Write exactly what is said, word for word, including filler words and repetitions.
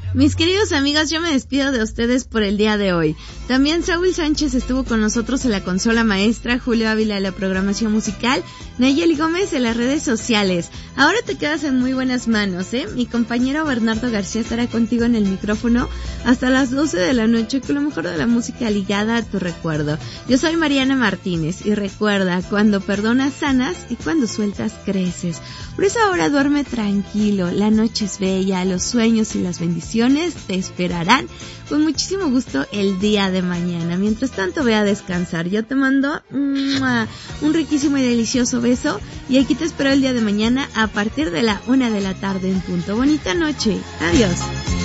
Mis queridos amigos, yo me despido de ustedes por el día de hoy. También Saúl Sánchez estuvo con nosotros en la consola maestra, Julio Ávila de la programación musical, Nayeli Gómez de las redes sociales. Ahora te quedas en muy buenas manos, ¿eh? Mi compañero Bernardo García estará contigo en el micrófono hasta las doce de la noche con lo mejor de la música ligada a tu recuerdo. Yo soy Mariana Martínez y recuerda, cuando perdonas sanas y cuando sueltas creces. Por eso ahora duerme tranquilo, la noche es bella, los sueños y las bendiciones te esperarán con muchísimo gusto el día de mañana. Mientras tanto, ve a descansar. Yo te mando ¡mua! Un riquísimo y delicioso beso y aquí te espero el día de mañana a partir de la una de la tarde en punto. Bonita noche. Adiós.